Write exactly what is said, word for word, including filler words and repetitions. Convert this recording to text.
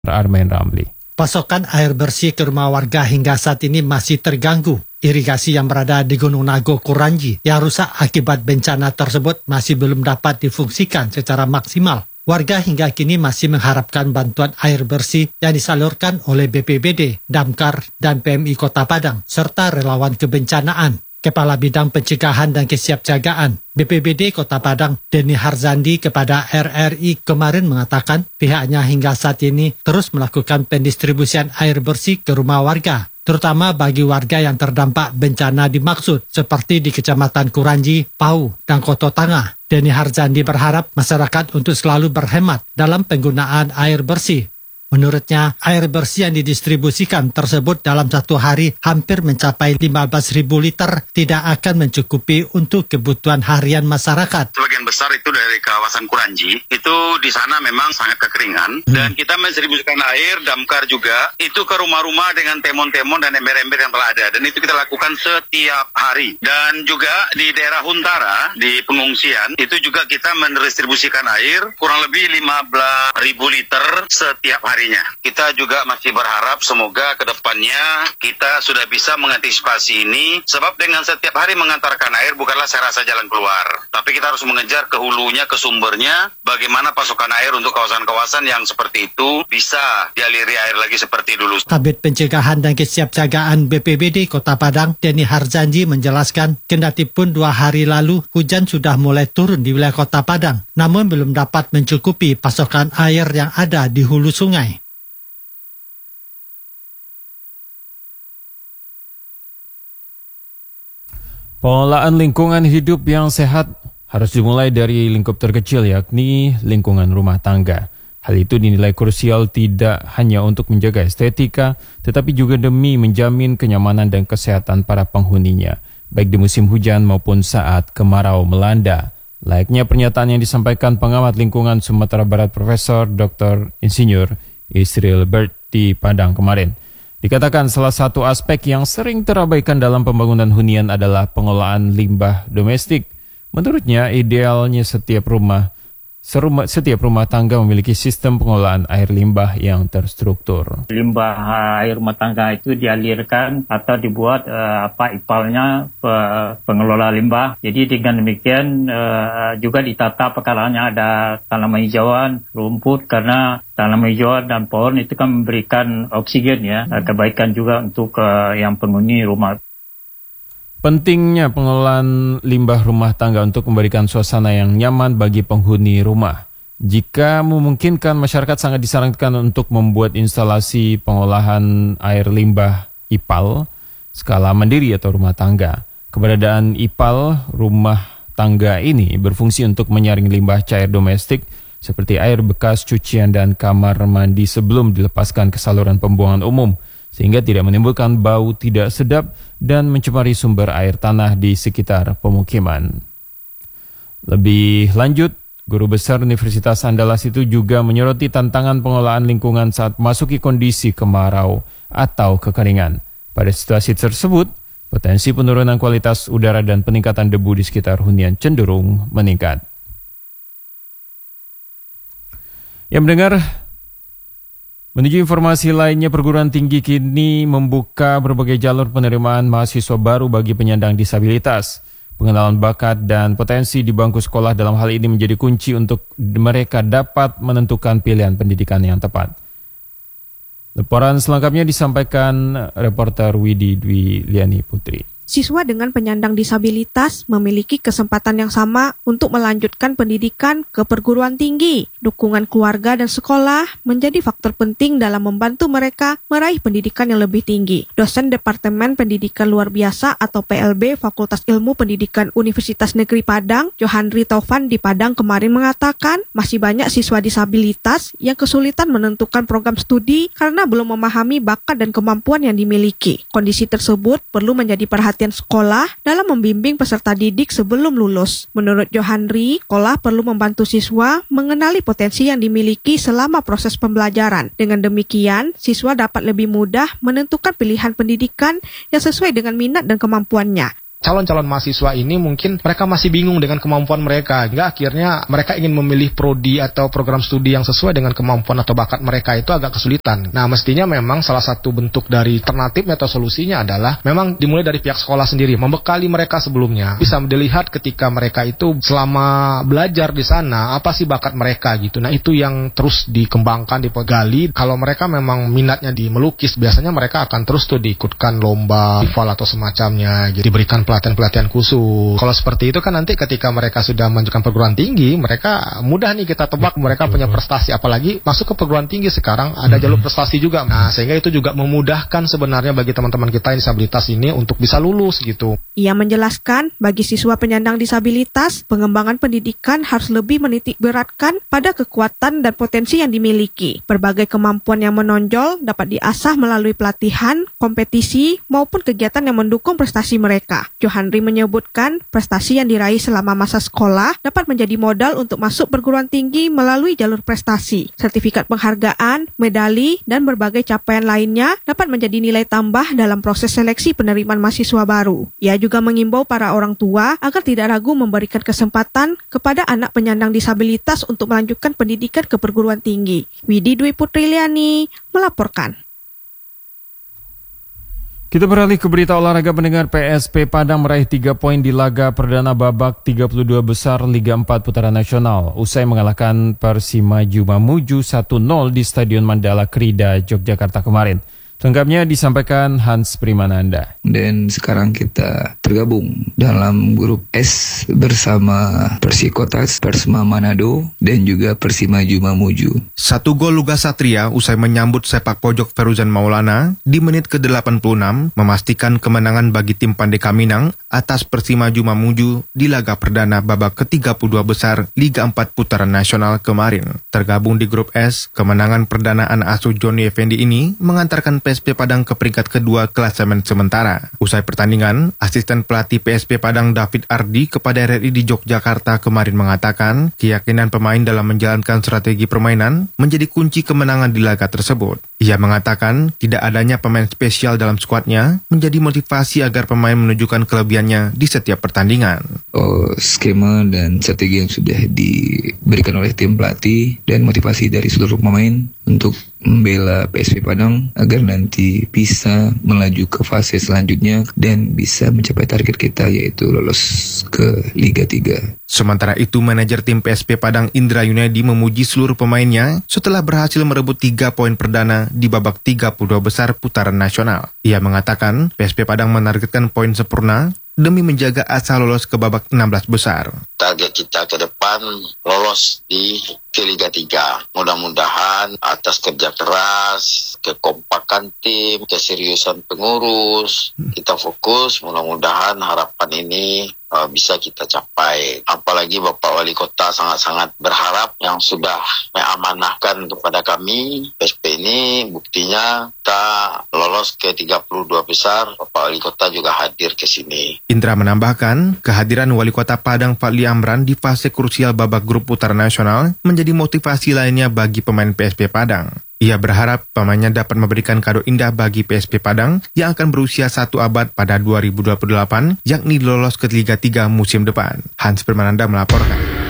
Armen Ramli. Pasokan air bersih ke rumah warga hingga saat ini masih terganggu. Irigasi yang berada di Gunung Nago Kuranji yang rusak akibat bencana tersebut masih belum dapat difungsikan secara maksimal. Warga hingga kini masih mengharapkan bantuan air bersih yang disalurkan oleh B P B D, Damkar, dan P M I Kota Padang, serta relawan kebencanaan. Kepala Bidang Pencegahan dan Kesiapsiagaan B P B D Kota Padang, Denny Harzandi, kepada R R I kemarin mengatakan pihaknya hingga saat ini terus melakukan pendistribusian air bersih ke rumah warga, terutama bagi warga yang terdampak bencana dimaksud seperti di Kecamatan Kuranji, Pau, dan Koto Tangah. Denny Harzandi berharap masyarakat untuk selalu berhemat dalam penggunaan air bersih. Menurutnya, air bersih yang didistribusikan tersebut dalam satu hari hampir mencapai lima belas ribu liter tidak akan mencukupi untuk kebutuhan harian masyarakat. Sebagian besar itu dari kawasan Kuranji, itu di sana memang sangat kekeringan, hmm. dan kita mendistribusikan air, damkar juga, itu ke rumah-rumah dengan temon-temon dan ember-ember yang telah ada, dan itu kita lakukan setiap hari. Dan juga di daerah Huntara, di pengungsian, itu juga kita mendistribusikan air kurang lebih lima belas ribu liter setiap hari. Kita juga masih berharap semoga ke depannya kita sudah bisa mengantisipasi ini, sebab dengan setiap hari mengantarkan air bukanlah saya rasa jalan keluar. Tapi kita harus mengejar ke hulunya, ke sumbernya, bagaimana pasokan air untuk kawasan-kawasan yang seperti itu bisa dialiri air lagi seperti dulu. Kabid Pencegahan dan Kesiapsiagaan B P B D Kota Padang, Denny Harzandi, menjelaskan kendati pun dua hari lalu hujan sudah mulai turun di wilayah Kota Padang, namun belum dapat mencukupi pasokan air yang ada di hulu sungai. Pengelolaan lingkungan hidup yang sehat harus dimulai dari lingkup terkecil, yakni lingkungan rumah tangga. Hal itu dinilai krusial tidak hanya untuk menjaga estetika, tetapi juga demi menjamin kenyamanan dan kesehatan para penghuninya, baik di musim hujan maupun saat kemarau melanda. Layaknya pernyataan yang disampaikan pengamat lingkungan Sumatera Barat Profesor Doktor Insinyur Isril Bert di Padang kemarin. Dikatakan salah satu aspek yang sering terabaikan dalam pembangunan hunian adalah pengelolaan limbah domestik. Menurutnya, idealnya setiap rumah serumah, setiap rumah tangga memiliki sistem pengelolaan air limbah yang terstruktur. Limbah air rumah tangga itu dialirkan atau dibuat uh, apa ipalnya uh, pengelola limbah. Jadi dengan demikian uh, juga ditata perkaranya, ada tanaman hijauan, rumput, karena tanaman hijauan dan pohon itu kan memberikan oksigen ya, kebaikan juga untuk uh, yang penghuni rumah. Pentingnya pengelolaan limbah rumah tangga untuk memberikan suasana yang nyaman bagi penghuni rumah. Jika memungkinkan, masyarakat sangat disarankan untuk membuat instalasi pengolahan air limbah I P A L skala mandiri atau rumah tangga. Keberadaan I P A L rumah tangga ini berfungsi untuk menyaring limbah cair domestik seperti air bekas cucian dan kamar mandi sebelum dilepaskan ke saluran pembuangan umum, sehingga tidak menimbulkan bau tidak sedap dan mencemari sumber air tanah di sekitar pemukiman. Lebih lanjut, Guru Besar Universitas Andalas itu juga menyoroti tantangan pengelolaan lingkungan saat memasuki kondisi kemarau atau kekeringan. Pada situasi tersebut, potensi penurunan kualitas udara dan peningkatan debu di sekitar hunian cenderung meningkat. Yang mendengar, menuju informasi lainnya, perguruan tinggi kini membuka berbagai jalur penerimaan mahasiswa baru bagi penyandang disabilitas. Pengenalan bakat dan potensi di bangku sekolah dalam hal ini menjadi kunci untuk mereka dapat menentukan pilihan pendidikan yang tepat. Laporan selengkapnya disampaikan reporter Widi Dwi Liani Putri. Siswa dengan penyandang disabilitas memiliki kesempatan yang sama untuk melanjutkan pendidikan ke perguruan tinggi. Dukungan keluarga dan sekolah menjadi faktor penting dalam membantu mereka meraih pendidikan yang lebih tinggi. Dosen Departemen Pendidikan Luar Biasa atau P L B Fakultas Ilmu Pendidikan Universitas Negeri Padang, Johanri Taufan di Padang kemarin mengatakan masih banyak siswa disabilitas yang kesulitan menentukan program studi karena belum memahami bakat dan kemampuan yang dimiliki. Kondisi tersebut perlu menjadi perhatian sekolah dalam membimbing peserta didik sebelum lulus. Menurut Johanri, sekolah perlu membantu siswa mengenali potensi yang dimiliki selama proses pembelajaran. Dengan demikian, siswa dapat lebih mudah menentukan pilihan pendidikan yang sesuai dengan minat dan kemampuannya. calon-calon mahasiswa ini mungkin mereka masih bingung dengan kemampuan mereka, hingga akhirnya mereka ingin memilih prodi atau program studi yang sesuai dengan kemampuan atau bakat mereka itu agak kesulitan. Nah, mestinya memang salah satu bentuk dari alternatifnya atau solusinya adalah memang dimulai dari pihak sekolah sendiri, membekali mereka sebelumnya. Bisa dilihat ketika mereka itu selama belajar di sana, apa sih bakat mereka gitu. Nah, itu yang terus dikembangkan, dipegali. Kalau mereka memang minatnya di melukis, biasanya mereka akan terus tuh diikutkan lomba, festival atau semacamnya, gitu. Diberikan pelatihan-pelatihan khusus. Kalau seperti itu kan nanti ketika mereka sudah menunjukkan perguruan tinggi, mereka mudah nih kita tebak mereka punya prestasi. Apalagi masuk ke perguruan tinggi sekarang ada jalur prestasi juga. Nah, sehingga itu juga memudahkan sebenarnya bagi teman-teman kita yang disabilitas ini untuk bisa lulus gitu. Ia menjelaskan, bagi siswa penyandang disabilitas, pengembangan pendidikan harus lebih menitik beratkan pada kekuatan dan potensi yang dimiliki. Berbagai kemampuan yang menonjol dapat diasah melalui pelatihan, kompetisi, maupun kegiatan yang mendukung prestasi mereka. Johanri menyebutkan, prestasi yang diraih selama masa sekolah dapat menjadi modal untuk masuk perguruan tinggi melalui jalur prestasi. Sertifikat penghargaan, medali, dan berbagai capaian lainnya dapat menjadi nilai tambah dalam proses seleksi penerimaan mahasiswa baru. Ia juga mengimbau para orang tua agar tidak ragu memberikan kesempatan kepada anak penyandang disabilitas untuk melanjutkan pendidikan ke perguruan tinggi. Widi Dwi Putriliani melaporkan. Kita beralih ke berita olahraga. Pendengar, P S P Padang meraih tiga poin di laga perdana babak tiga puluh dua besar Liga empat Putaran Nasional usai mengalahkan Persimaju Mamuju satu nol di Stadion Mandala Krida, Yogyakarta kemarin. Lengkapnya disampaikan Hans Primananda. Dan sekarang kita tergabung dalam grup S bersama Persikotas, Persema Manado, dan juga Persimaju Mamuju. Satu gol Luga Satria usai menyambut sepak pojok Feruzan Maulana di menit ke delapan puluh enam memastikan kemenangan bagi tim Pandeka Minang atas Persimaju Mamuju di laga perdana babak ke tiga puluh dua besar Liga empat Putaran Nasional kemarin. Tergabung di grup S, kemenangan perdana anak asuh Joni Effendi ini mengantarkan P S P Padang ke peringkat kedua klasemen sementara. Usai pertandingan, asisten pelatih P S P Padang David Ardi kepada R R I di Yogyakarta kemarin mengatakan keyakinan pemain dalam menjalankan strategi permainan menjadi kunci kemenangan di laga tersebut. Ia mengatakan tidak adanya pemain spesial dalam skuadnya menjadi motivasi agar pemain menunjukkan kelebihannya di setiap pertandingan. Oh, skema dan strategi yang sudah diberikan oleh tim pelatih dan motivasi dari seluruh pemain untuk membela P S P Padang agar nanti bisa melaju ke fase selanjutnya dan bisa mencapai target kita, yaitu lolos ke Liga tiga. Sementara itu, manajer tim P S P Padang Indra Yunedi memuji seluruh pemainnya setelah berhasil merebut tiga poin perdana di babak tiga puluh dua besar Putaran Nasional. Ia mengatakan P S P Padang menargetkan poin sempurna demi menjaga asa lolos ke babak enam belas besar. Target kita ke depan lolos di ke Liga tiga. Mudah-mudahan atas kerja keras, kekompakan tim, keseriusan pengurus, kita fokus, mudah-mudahan harapan ini uh, bisa kita capai. Apalagi Bapak Wali Kota sangat-sangat berharap yang sudah mengamanahkan kepada kami. P S P ini buktinya kita lolos ke tiga puluh dua besar, Bapak Wali Kota juga hadir ke sini. Indra menambahkan, kehadiran Wali Kota Padang Fadli Amran di fase krusial babak grup Putaran Nasional menjadi motivasi lainnya bagi pemain P S P Padang. Ia berharap pemainnya dapat memberikan kado indah bagi P S P Padang yang akan berusia satu abad pada dua ribu dua puluh delapan, yakni lolos ke Liga tiga musim depan. Hans Permananda melaporkan.